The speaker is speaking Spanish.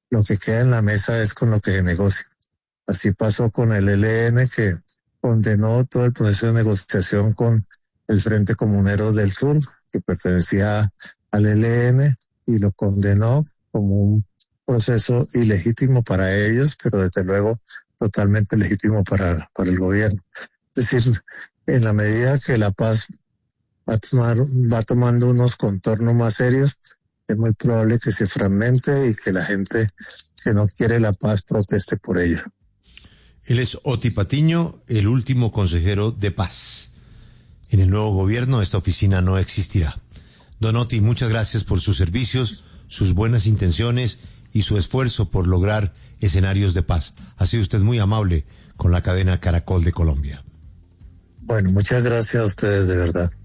lo que queda en la mesa es con lo que se negocia. Así pasó con el ELN, que condenó todo el proceso de negociación con el Frente Comunero del Sur, que pertenecía al ELN, y lo condenó como un proceso ilegítimo para ellos, pero desde luego totalmente legítimo para el gobierno. Es decir, en la medida que la paz va tomando unos contornos más serios, es muy probable que se fragmente y que la gente que no quiere la paz proteste por ella. Él es Oti Patiño, el último consejero de paz. En el nuevo gobierno esta oficina no existirá. Don Oti, muchas gracias por sus servicios, sus buenas intenciones y su esfuerzo por lograr escenarios de paz. Ha sido usted muy amable con la cadena Caracol de Colombia. Bueno, muchas gracias a ustedes, de verdad.